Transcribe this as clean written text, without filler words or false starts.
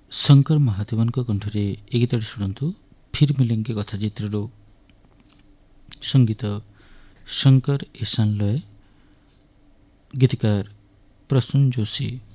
ଶଙ୍କର ମହାଦେବଙ୍କ କଣ୍ଠରେ ଏ ଗୀତଟି ଶୁଣନ୍ତୁ। ଫିର୍ ମିଲେଙ୍ଗେ କଥା ଚିତ୍ରରୁ। ସଙ୍ଗୀତ ଶଙ୍କର ଏସାନ ଲୟ, ଗୀତିକାର ପ୍ରସୂନ ଯୋଶୀ।